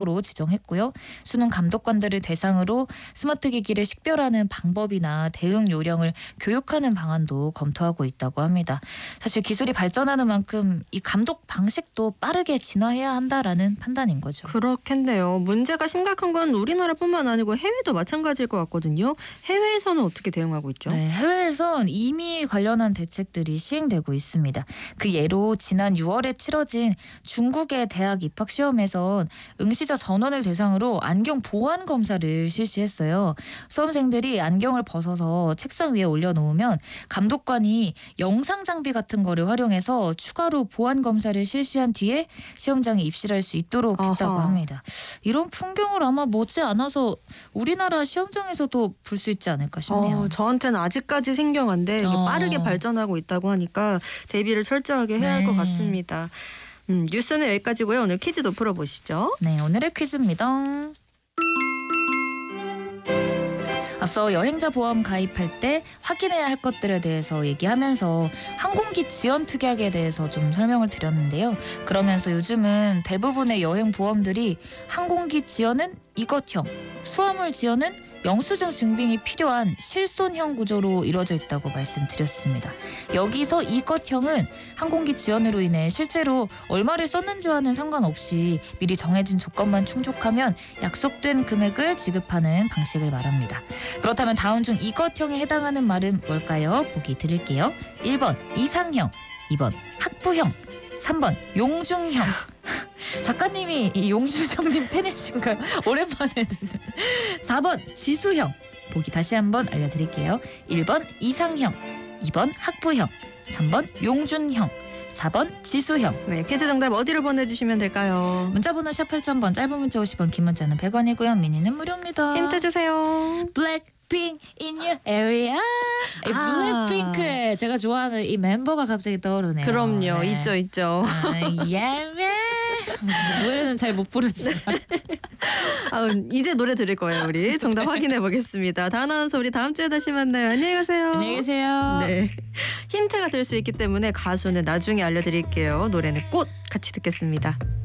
로 지정했고요. 수능 감독관들을 대상으로 스마트 기기를 식별하는 방법이나 대응 요령을 교육하는 방안도 검토하고 있다고 합니다. 사실 기술이 발전하는 만큼 이 감독 방식도 빠르게 진화해야 한다라는 판단인 거죠. 그렇겠네요. 문제가 심각한 건 우리나라뿐만 아니고 해외도 마찬가지일 것 같거든요. 해외에서는 어떻게 대응하고 있죠? 네, 해외에선 이미 관련한 대책들이 시행되고 있습니다. 그 예로 지난 6월에 치러진 중국의 대학 입학 시험에선 응시자 전원을 대상으로 안경 보안 검사를 실시했어요. 수험생들이 안경을 벗어서 책상 위에 올려놓으면 감독관이 영상 장비 같은 거를 활용해서 추가로 보안 검사를 실시한 뒤에 시험장에 입실할 수 있도록 했다고 합니다. 이런 풍경을 아마 못지않아서 우리나라 시험장에서도 볼 수 있지 않을까 싶네요. 저한테는 아직까지 생경한데 이게 빠르게 발전하고 있다고 하니까 대비를 철저하게 해야 할 것 같습니다. 뉴스는 여기까지고요. 오늘 퀴즈도 풀어보시죠. 네, 오늘의 퀴즈입니다. 앞서 여행자 보험 가입할 때 확인해야 할 것들에 대해서 얘기하면서 항공기 지연 특약에 대해서 좀 설명을 드렸는데요. 그러면서 요즘은 대부분의 여행 보험들이 항공기 지연은 이것형, 수화물 지연은 영수증 증빙이 필요한 실손형 구조로 이루어져 있다고 말씀드렸습니다. 여기서 이것형은 항공기 지연으로 인해 실제로 얼마를 썼는지와는 상관없이 미리 정해진 조건만 충족하면 약속된 금액을 지급하는 방식을 말합니다. 그렇다면 다음 중 이것형에 해당하는 말은 뭘까요? 보기 드릴게요. 1번 이상형, 2번 학부형, 3번 용중형. 작가님이 이 용준형님 팬이신가요? 오랜만에 듣는. 4번 지수형. 보기 다시 한번 알려드릴게요. 1번 이상형, 2번 학부형, 3번 용준형, 4번 지수형. 네, 퀴즈 정답 어디로 보내주시면 될까요? 문자번호 샵 8000번, 짧은 문자 50원, 긴 문자는 100원이고요. 미니는 무료입니다. 힌트 주세요. Blackpink in your area. 블랙핑크의 제가 좋아하는 이 멤버가 갑자기 떠오르네요. 그럼요. 네. 있죠. 노래는 잘 못 부르지만. 이제 노래 들을 거예요. 우리 정답 확인해 보겠습니다. 다 나와서 우리 다음 주에 다시 만나요. 안녕히 가세요. 안녕히 계세요. 네, 힌트가 될 수 있기 때문에 가수는 나중에 알려드릴게요. 노래는 꽃 같이 듣겠습니다.